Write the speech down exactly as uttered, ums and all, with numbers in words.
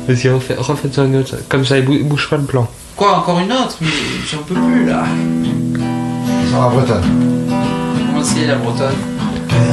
Vas-y, refais- refaites-en une autre. Comme ça, il bou- bouge pas le plan. Quoi, encore une autre? Mais j'en peux plus là. Sur la Bretonne. Comment c'est la Bretonne?